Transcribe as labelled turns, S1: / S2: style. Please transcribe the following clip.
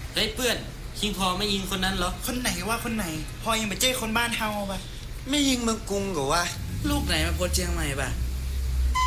S1: เฮ้ยเพื่อนคิงพอไม่ยิงคนนั้นเหรอ
S2: คนไหนว่าคนไหนพอยังไปเจ้คนบ้านเฮาปะ
S3: ไม่ยิงเมืองกรุงกว่า
S4: ลูกไหนมาโพสเชียงใหม่ปะ